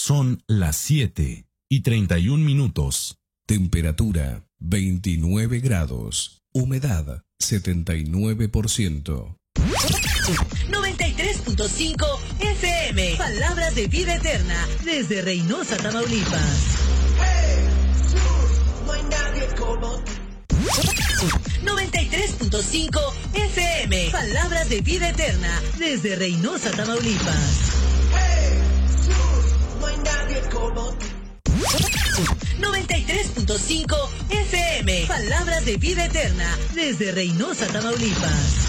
Son las 7:31. Temperatura 29 grados. Humedad 79%. 93.5 FM. Palabras de vida eterna. Desde Reynosa, Tamaulipas. 93.5 FM. Palabras de vida eterna. Desde Reynosa, Tamaulipas. 93.5 FM. Palabras de vida eterna. Desde Reynosa, Tamaulipas.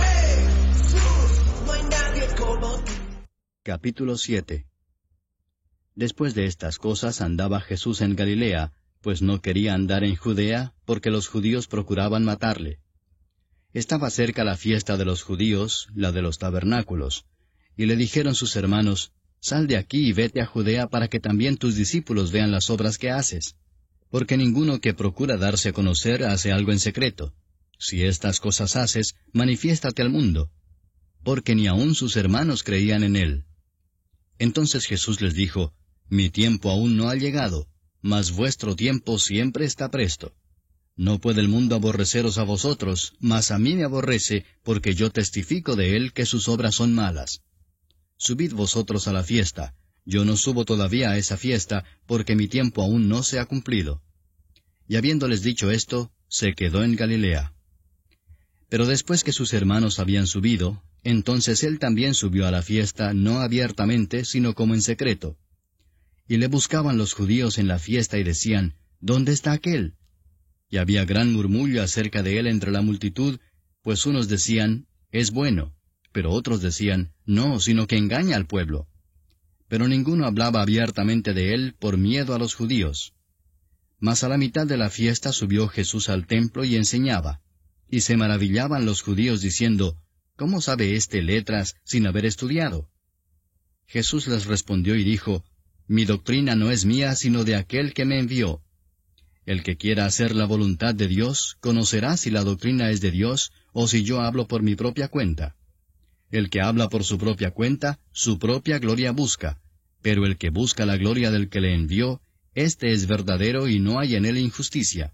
Capítulo 7. Después de estas cosas andaba Jesús en Galilea, pues no quería andar en Judea, porque los judíos procuraban matarle. Estaba cerca la fiesta de los judíos, la de los tabernáculos, y le dijeron sus hermanos: Sal de aquí y vete a Judea para que también tus discípulos vean las obras que haces. Porque ninguno que procura darse a conocer hace algo en secreto. Si estas cosas haces, manifiéstate al mundo. Porque ni aun sus hermanos creían en él. Entonces Jesús les dijo: Mi tiempo aún no ha llegado, mas vuestro tiempo siempre está presto. No puede el mundo aborreceros a vosotros, mas a mí me aborrece, porque yo testifico de él que sus obras son malas. Subid vosotros a la fiesta. Yo no subo todavía a esa fiesta, porque mi tiempo aún no se ha cumplido. Y habiéndoles dicho esto, se quedó en Galilea. Pero después que sus hermanos habían subido, entonces él también subió a la fiesta, no abiertamente, sino como en secreto. Y le buscaban los judíos en la fiesta y decían: ¿Dónde está aquél? Y había gran murmullo acerca de él entre la multitud, pues unos decían: Es bueno, pero otros decían: No, sino que engaña al pueblo. Pero ninguno hablaba abiertamente de él por miedo a los judíos. Mas a la mitad de la fiesta subió Jesús al templo y enseñaba. Y se maravillaban los judíos diciendo: ¿Cómo sabe éste letras sin haber estudiado? Jesús les respondió y dijo: Mi doctrina no es mía, sino de aquel que me envió. El que quiera hacer la voluntad de Dios, conocerá si la doctrina es de Dios, o si yo hablo por mi propia cuenta. El que habla por su propia cuenta, su propia gloria busca, pero el que busca la gloria del que le envió, éste es verdadero y no hay en él injusticia.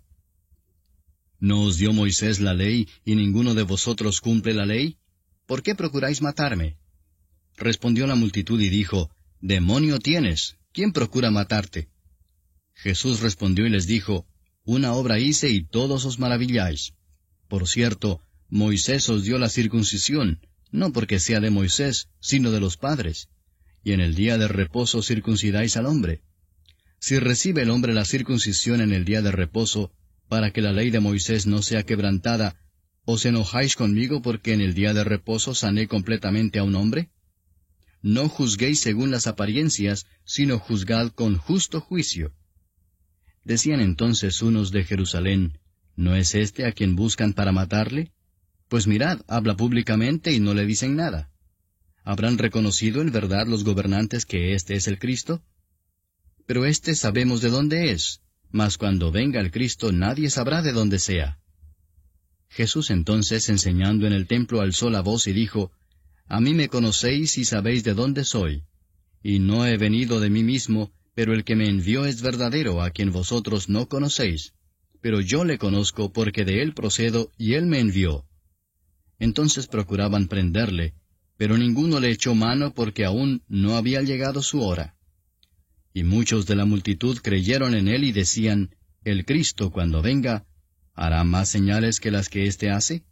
¿No os dio Moisés la ley, y ninguno de vosotros cumple la ley? ¿Por qué procuráis matarme? Respondió la multitud y dijo: Demonio tienes, ¿quién procura matarte? Jesús respondió y les dijo: Una obra hice y todos os maravilláis. Por cierto, Moisés os dio la circuncisión, no porque sea de Moisés, sino de los padres. Y en el día de reposo circuncidáis al hombre. Si recibe el hombre la circuncisión en el día de reposo, para que la ley de Moisés no sea quebrantada, ¿os enojáis conmigo porque en el día de reposo sané completamente a un hombre? No juzguéis según las apariencias, sino juzgad con justo juicio. Decían entonces unos de Jerusalén: ¿No es este a quien buscan para matarle? Pues mirad, habla públicamente y no le dicen nada. ¿Habrán reconocido en verdad los gobernantes que éste es el Cristo? Pero éste sabemos de dónde es, mas cuando venga el Cristo nadie sabrá de dónde sea. Jesús entonces, enseñando en el templo, alzó la voz y dijo: A mí me conocéis y sabéis de dónde soy. Y no he venido de mí mismo, pero el que me envió es verdadero, a quien vosotros no conocéis. Pero yo le conozco porque de él procedo y él me envió. Entonces procuraban prenderle, pero ninguno le echó mano porque aún no había llegado su hora. Y muchos de la multitud creyeron en él y decían: El Cristo, cuando venga, ¿hará más señales que las que éste hace?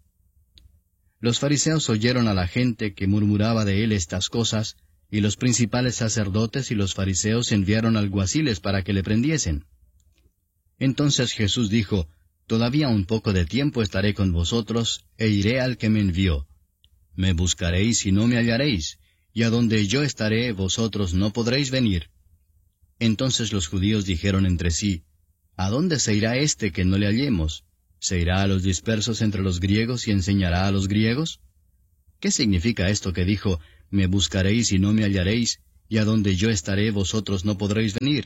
Los fariseos oyeron a la gente que murmuraba de él estas cosas, y los principales sacerdotes y los fariseos enviaron alguaciles para que le prendiesen. Entonces Jesús dijo: Todavía un poco de tiempo estaré con vosotros, e iré al que me envió. Me buscaréis y no me hallaréis, y a donde yo estaré vosotros no podréis venir. Entonces los judíos dijeron entre sí: ¿A dónde se irá éste que no le hallemos? ¿Se irá a los dispersos entre los griegos y enseñará a los griegos? ¿Qué significa esto que dijo: Me buscaréis y no me hallaréis, y a donde yo estaré vosotros no podréis venir?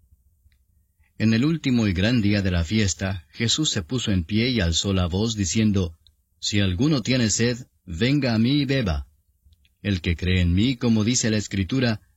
En el último y gran día de la fiesta, Jesús se puso en pie y alzó la voz, diciendo: Si alguno tiene sed, venga a mí y beba. El que cree en mí, como dice la Escritura,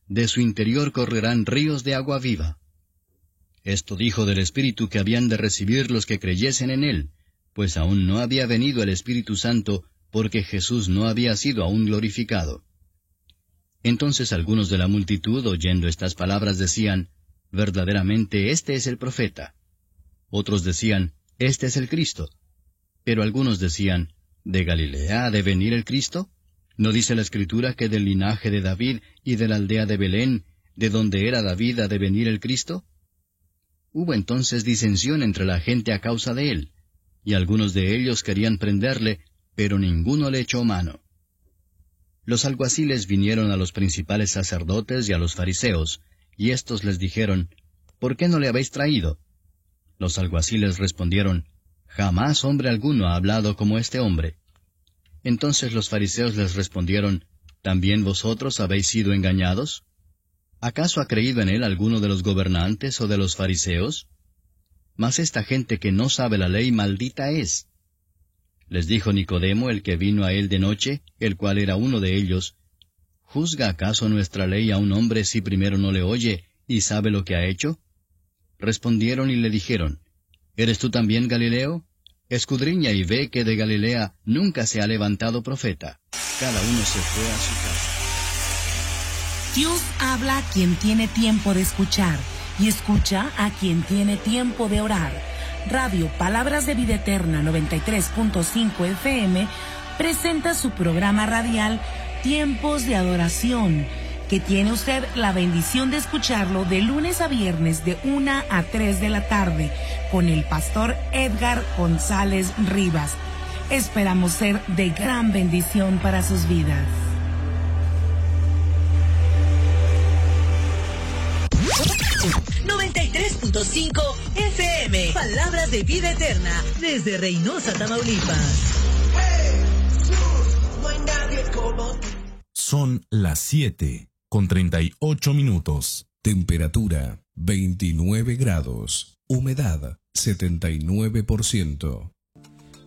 de su interior correrán ríos de agua viva. Esto dijo del Espíritu que habían de recibir los que creyesen en él, pues aún no había venido el Espíritu Santo, porque Jesús no había sido aún glorificado. Entonces algunos de la multitud, oyendo estas palabras, decían, verdaderamente este es el profeta. Otros decían, este es el Cristo. Pero algunos decían, ¿de Galilea ha de venir el Cristo? ¿No dice la Escritura que del linaje de David y de la aldea de Belén, de donde era David, ha de venir el Cristo? Hubo entonces disensión entre la gente a causa de él, y algunos de ellos querían prenderle, pero ninguno le echó mano. Los alguaciles vinieron a los principales sacerdotes y a los fariseos, y éstos les dijeron, ¿por qué no le habéis traído? Los alguaciles respondieron, jamás hombre alguno ha hablado como este hombre. Entonces los fariseos les respondieron, ¿también vosotros habéis sido engañados? ¿Acaso ha creído en él alguno de los gobernantes o de los fariseos? Mas esta gente que no sabe la ley maldita es. Les dijo Nicodemo, el que vino a él de noche, el cual era uno de ellos, ¿juzga acaso nuestra ley a un hombre si primero no le oye y sabe lo que ha hecho? Respondieron y le dijeron, ¿eres tú también Galileo? Escudriña y ve que de Galilea nunca se ha levantado profeta. Cada uno se fue a su casa. Dios habla a quien tiene tiempo de escuchar y escucha a quien tiene tiempo de orar. Radio Palabras de Vida Eterna 93.5 FM presenta su programa radial Tiempos de Adoración, que tiene usted la bendición de escucharlo de lunes a viernes de 1 a 3 de la tarde con el pastor Edgar González Rivas. Esperamos ser de gran bendición para sus vidas. .5 FM, Palabras de Vida Eterna, desde Reynosa, Tamaulipas. Son las 7:38. Temperatura 29 grados. Humedad 79%.